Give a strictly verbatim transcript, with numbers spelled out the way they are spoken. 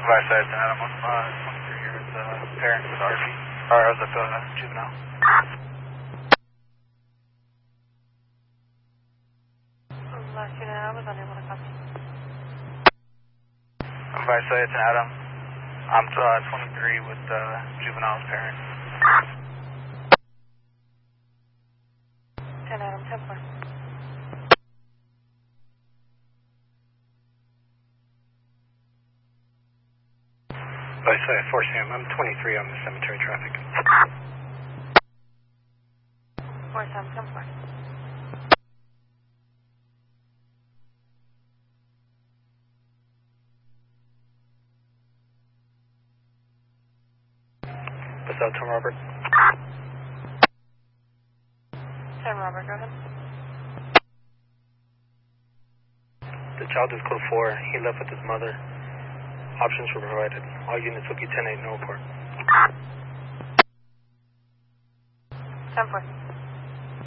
Vice Side, Adam, I'm uh, twenty-three here with uh, parents with R P, or with uh, juvenile. Last unit, I was unable to copy. Vice Side, Adam, I'm uh, twenty-three with uh, juvenile's parents. ten Adam, ten four. Vice Side, four Sam, I'm twenty-three on the cemetery traffic. four Sam, ten four. What's up, Tom Robert? ten Robert, go ahead. The child is code four. He left with his mother. Options were provided. All units will be ten eight, no report. ten four.